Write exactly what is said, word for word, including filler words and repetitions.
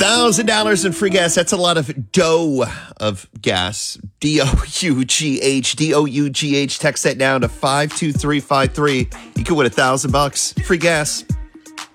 thousand dollars in free gas. That's a lot of dough of gas. D O U G H. D O U G H. Text that down to five two three five three. You could win a thousand bucks. Free gas.